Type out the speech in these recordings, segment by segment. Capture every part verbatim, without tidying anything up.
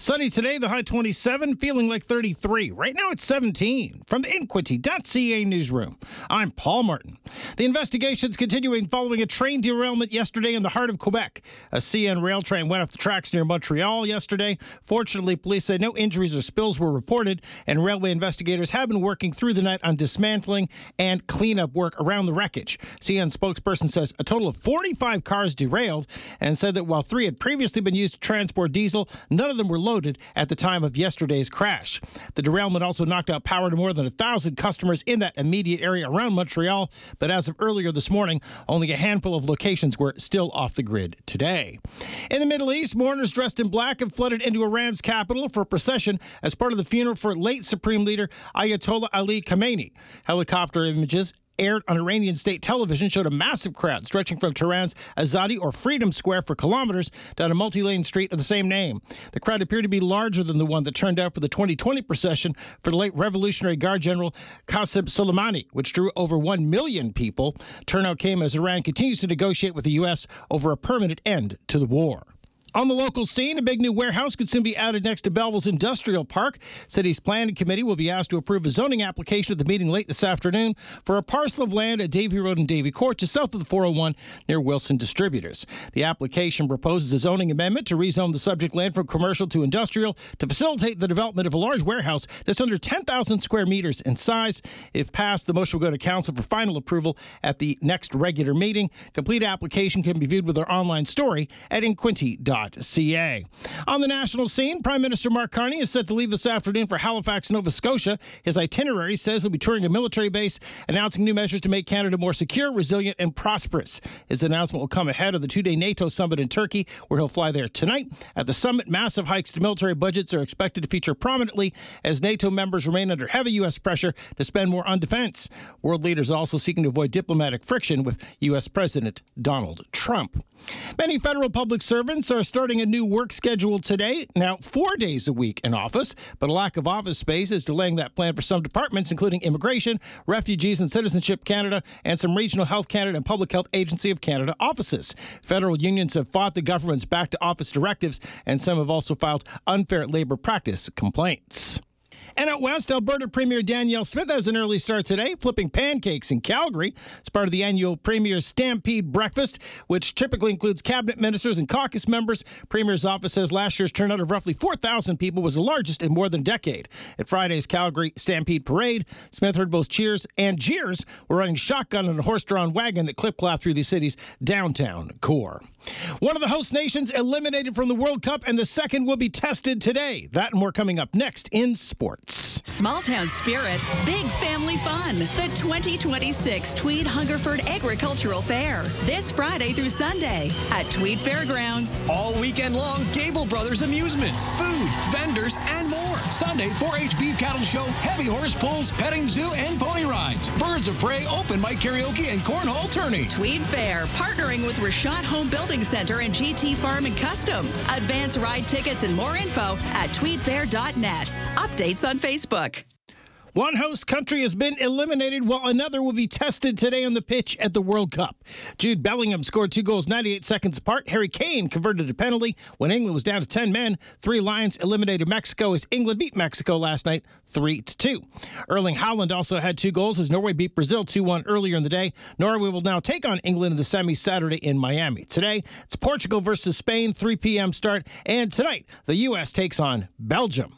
Sunny today, the high twenty-seven, feeling like thirty-three. Right now it's seventeen. From the Inquity dot C A newsroom, I'm Paul Martin. The investigation's continuing following a train derailment yesterday in the heart of Quebec. A C N rail train went off the tracks near Montreal yesterday. Fortunately, police said no injuries or spills were reported, and railway investigators have been working through the night on dismantling and cleanup work around the wreckage. C N spokesperson says a total of forty-five cars derailed and said that while three had previously been used to transport diesel, none of them were loaded at the time of yesterday's crash. The derailment also knocked out power to more than a thousand customers in that immediate area around Montreal, but as of earlier this morning, only a handful of locations were still off the grid today. In the Middle East, mourners dressed in black have flooded into Iran's capital for a procession as part of the funeral for late Supreme Leader Ayatollah Ali Khamenei. Helicopter images aired on Iranian state television showed a massive crowd stretching from Tehran's Azadi or Freedom Square for kilometers down a multi-lane street of the same name. The crowd appeared to be larger than the one that turned out for the twenty twenty procession for the late Revolutionary Guard General Qasem Soleimani, which drew over one million people. Turnout came as Iran continues to negotiate with the U S over a permanent end to the war. On the local scene, a big new warehouse could soon be added next to Belleville's Industrial Park. City's planning committee will be asked to approve a zoning application at the meeting late this afternoon for a parcel of land at Davie Road and Davie Court just south of the four oh one near Wilson Distributors. The application proposes a zoning amendment to rezone the subject land from commercial to industrial to facilitate the development of a large warehouse just under ten thousand square meters in size. If passed, the motion will go to council for final approval at the next regular meeting. Complete application can be viewed with our online story at inquinty dot C A. On the national scene, Prime Minister Mark Carney is set to leave this afternoon for Halifax, Nova Scotia. His itinerary says he'll be touring a military base, announcing new measures to make Canada more secure, resilient, and prosperous. His announcement will come ahead of the two-day NATO summit in Turkey, where he'll fly there tonight. At the summit, massive hikes to military budgets are expected to feature prominently as NATO members remain under heavy U S pressure to spend more on defense. World leaders are also seeking to avoid diplomatic friction with U S President Donald Trump. Many federal public servants are starting a new work schedule today. Now, four days a week in office, but a lack of office space is delaying that plan for some departments, including Immigration, Refugees and Citizenship Canada, and some Regional Health Canada and Public Health Agency of Canada offices. Federal unions have fought the government's back-to-office directives, and some have also filed unfair labor practice complaints. And out west, Alberta Premier Danielle Smith has an early start today, flipping pancakes in Calgary. It's part of the annual Premier's Stampede Breakfast, which typically includes cabinet ministers and caucus members. Premier's office says last year's turnout of roughly four thousand people was the largest in more than a decade. At Friday's Calgary Stampede Parade, Smith heard both cheers and jeers were running shotgun on a horse-drawn wagon that clip-clopped through the city's downtown core. One of the host nations eliminated from the World Cup, and the second will be tested today. That and more coming up next in sports. Small town spirit, big family fun. The twenty twenty-six Tweed Hungerford Agricultural Fair. This Friday through Sunday at Tweed Fairgrounds. All weekend long, Gable Brothers amusements, food, vendors, and more. Sunday, four H beef cattle show, heavy horse pulls, petting zoo, and pony rides. Birds of Prey, open mic karaoke, and cornhole tourney. Tweed Fair, partnering with Rashad Home Building Center and G T Farm and Custom. Advance ride tickets and more info at tweed fair dot net. Updates on Facebook. One host country has been eliminated while another will be tested today on the pitch at the World Cup. Jude Bellingham scored two goals ninety-eight seconds apart. Harry Kane converted a penalty when England was down to ten men. Three Lions eliminated Mexico as England beat Mexico last night three to two. Erling Haaland also had two goals as Norway beat Brazil two one earlier in the day. Norway will now take on England in the semis Saturday in Miami. Today, it's Portugal versus Spain, three p.m. start. And tonight, the U S takes on Belgium.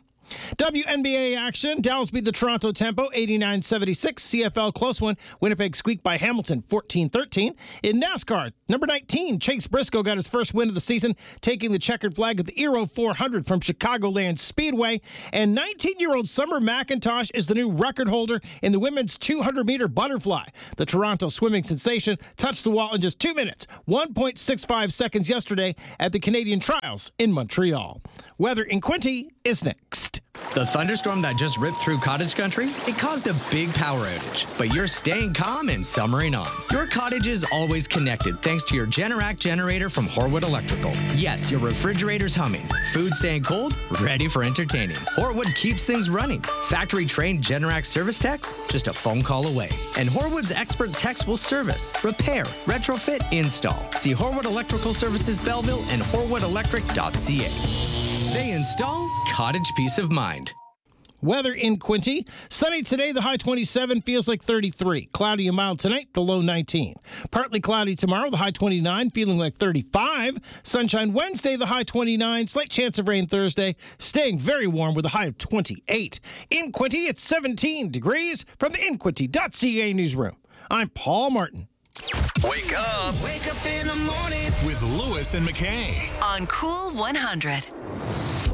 W N B A action. Dallas beat the Toronto Tempo eighty-nine seventy-six. C F L close one. Winnipeg squeaked by Hamilton fourteen thirteen. In NASCAR, number nineteen, Chase Briscoe got his first win of the season, taking the checkered flag at the Aero four hundred from Chicagoland Speedway. And nineteen-year-old Summer McIntosh is the new record holder in the women's two hundred meter butterfly. The Toronto swimming sensation touched the wall in just two minutes, one point six five seconds yesterday at the Canadian Trials in Montreal. Weather in Quinty is next. The thunderstorm that just ripped through cottage country, it caused a big power outage, but you're staying calm and summering on. Your cottage is always connected thanks to your Generac generator from Horwood Electrical. Yes, your refrigerator's humming, food staying cold, ready for entertaining. Horwood keeps things running. Factory-trained Generac service techs, just a phone call away. And Horwood's expert techs will service, repair, retrofit, install. See Horwood Electrical Services Belleville and horwood electric dot c a. They install Cottage Peace of Mind. Weather in Quincy. Sunny today, the high twenty-seven, feels like thirty-three. Cloudy and mild tonight, the low nineteen. Partly cloudy tomorrow, the high twenty-nine, feeling like thirty-five. Sunshine Wednesday, the high twenty-nine. Slight chance of rain Thursday, staying very warm with a high of twenty-eight. In Quincy, it's seventeen degrees from the Inquinty dot C A newsroom. I'm Paul Martin. Wake up. Wake up in the morning With Lewis and McKay. on Cool one hundred.